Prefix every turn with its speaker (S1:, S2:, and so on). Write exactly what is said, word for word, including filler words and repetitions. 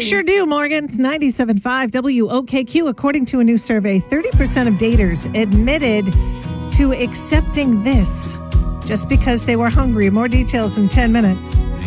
S1: sure do, Morgan. It's ninety-seven point five W O K Q. According to a new survey, thirty percent of daters admitted to accepting this just because they were hungry. More details in ten minutes.